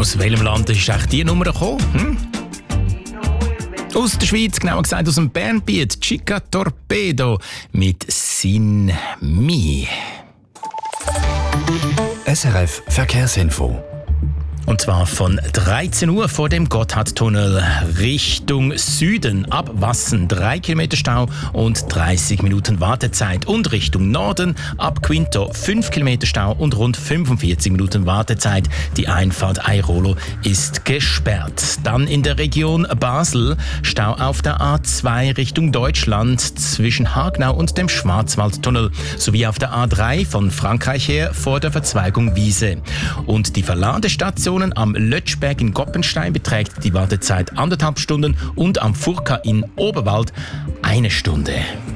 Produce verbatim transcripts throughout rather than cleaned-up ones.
Aus welchem Land ist eigentlich diese Nummer gekommen? Hm? Aus der Schweiz, genauer gesagt aus dem Bandbeat Chica Torpedo mit Sin Mi. S R F Verkehrsinfo. Und zwar von dreizehn Uhr vor dem Gotthardtunnel Richtung Süden ab Wassen drei Kilometer Stau und dreißig Minuten Wartezeit. Und Richtung Norden ab Quinto fünf Kilometer Stau und rund fünfundvierzig Minuten Wartezeit. Die Einfahrt Airolo ist gesperrt. Dann in der Region Basel Stau auf der A zwei Richtung Deutschland zwischen Hagenau und dem Schwarzwaldtunnel sowie auf der A drei von Frankreich her vor der Verzweigung Wiese. Und die Verladestation am Lötschberg in Goppenstein beträgt die Wartezeit anderthalb Stunden und am Furka in Oberwald eine Stunde.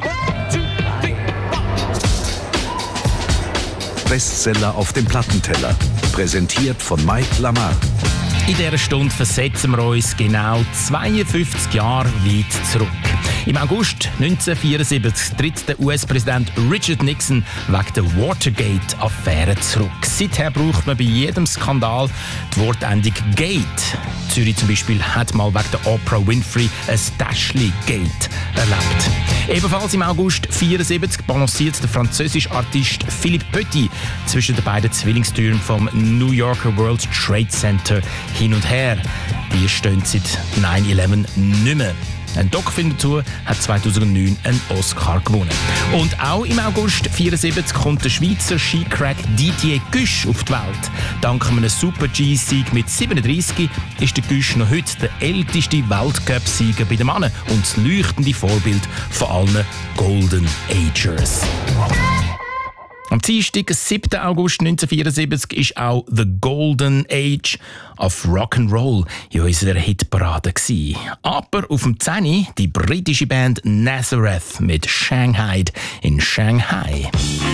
Bestseller auf dem Plattenteller. Präsentiert von Mike Lamar. In dieser Stunde versetzen wir uns genau zweiundfünfzig Jahre weit zurück. Im August neunzehnhundertvierundsiebzig tritt der U S-Präsident Richard Nixon wegen der Watergate-Affäre zurück. Seither braucht man bei jedem Skandal die Wortendung Gate. Zürich zum Beispiel hat mal wegen der Oprah Winfrey ein Dashley-Gate erlebt. Ebenfalls im August neunzehnhundertvierundsiebzig balanciert der französische Artist Philippe Petit zwischen den beiden Zwillingstüren vom New Yorker World Trade Center hin und her. Die stehen seit neun elf nicht mehr. Ein Doc-Film dazu hat zweitausendneun einen Oscar gewonnen. Und auch im August neunzehnhundertvierundsiebzig kommt der Schweizer Skicrack Didier Güsch auf die Welt. Dank einem Super-G-Sieg mit siebenunddreißig ist der Güsch noch heute der älteste Weltcup-Sieger bei den Männern und das leuchtende Vorbild von allen Golden Agers. Am Dienstag, siebten August neunzehnhundertvierundsiebzig, ist auch «The Golden Age of Rock'n'Roll» in unserer Hitparade gewesen. Aber auf dem zehn die britische Band Nazareth mit «Shanghai» in Shanghai.